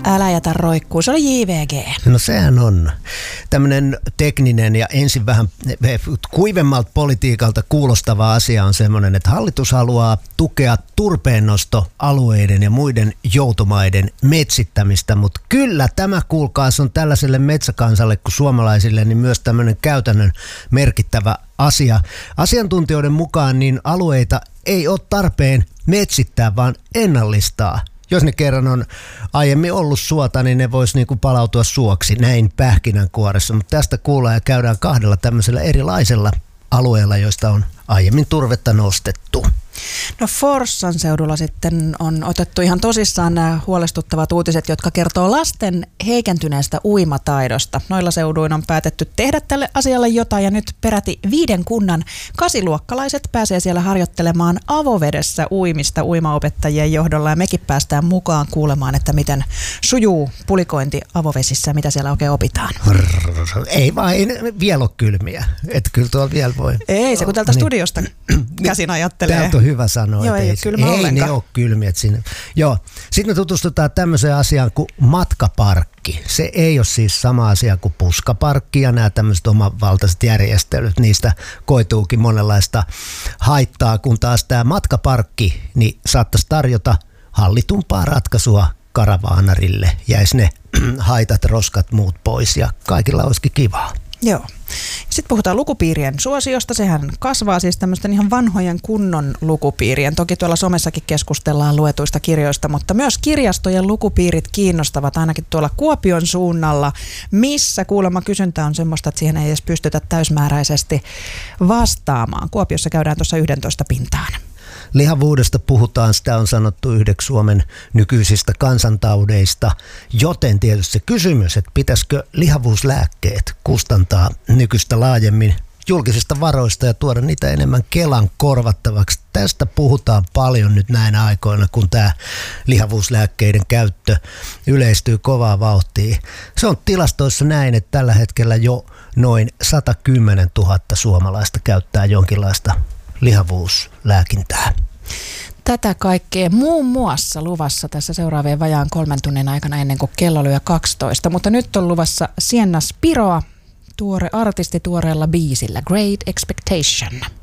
Älä jätä roikkuu, se oli JVG. No sehän on tämmöinen tekninen ja ensin vähän kuivemmalta politiikalta kuulostava asia on semmoinen, että hallitus haluaa tukea turpeennostoalueiden ja muiden joutomaiden metsittämistä, mutta kyllä tämä kuulkaas on tällaiselle metsäkansalle kuin suomalaisille niin myös tämmöinen käytännön merkittävä asia. Asiantuntijoiden mukaan niin alueita ei ole tarpeen metsittää, vaan ennallistaa. Jos ne kerran on aiemmin ollut suota, niin ne vois niinku palautua suoksi näin pähkinänkuoressa. Mutta tästä kuullaan ja käydään kahdella tämmöisellä erilaisella alueella, joista on aiemmin turvetta nostettu. No Forssan seudulla sitten on otettu ihan tosissaan nämä huolestuttavat uutiset, jotka kertoo lasten heikentyneestä uimataidosta. Noilla seuduin on päätetty tehdä tälle asialle jotain ja nyt peräti 5 kunnan 8-luokkalaiset pääsee siellä harjoittelemaan avovedessä uimista uimaopettajien johdolla ja mekin päästään mukaan kuulemaan, että miten sujuu pulikointi avovesissä, mitä siellä oikein opitaan. Ei vaan, ei vielä ole kylmiä, että kyllä tuolla vielä voi. Ei se kun tältä studiosta käsin ajattelee. Täältä on hyvä sanoa, joo, että ei ne ole kylmiä. Joo. Sitten me tutustutaan tämmöiseen asiaan kuin matkaparkki. Se ei ole siis sama asia kuin puskaparkki ja nämä tämmöiset omavaltaiset järjestelyt. Niistä koituukin monenlaista haittaa, kun taas tämä matkaparkki niin saattaisi tarjota hallitumpaa ratkaisua karavaanarille. Jäisi ne haitat, roskat, muut pois ja kaikilla olisikin kivaa. Joo. Sitten puhutaan lukupiirien suosiosta. Sehän kasvaa siis tämmöisten ihan vanhojen kunnon lukupiirien. Toki tuolla somessakin keskustellaan luetuista kirjoista, mutta myös kirjastojen lukupiirit kiinnostavat ainakin tuolla Kuopion suunnalla, missä kuulemma kysyntä on semmoista, että siihen ei edes pystytä täysmääräisesti vastaamaan. Kuopiossa käydään tuossa 11 pintaan. Lihavuudesta puhutaan, sitä on sanottu yhdeksi Suomen nykyisistä kansantaudeista, joten tietysti se kysymys, että pitäisikö lihavuuslääkkeet kustantaa nykyistä laajemmin julkisista varoista ja tuoda niitä enemmän Kelan korvattavaksi. Tästä puhutaan paljon nyt näinä aikoina, kun tämä lihavuuslääkkeiden käyttö yleistyy kovaa vauhtia. Se on tilastoissa näin, että tällä hetkellä jo noin 110 000 suomalaista käyttää jonkinlaista lihavuuslääkintää. Tätä kaikkea muun muassa luvassa tässä seuraavien vajaan 3 tunnin aikana ennen kuin kello lyö 12. Mutta nyt on luvassa Sienna Spiroa, tuore artisti tuoreella biisillä Great Expectation.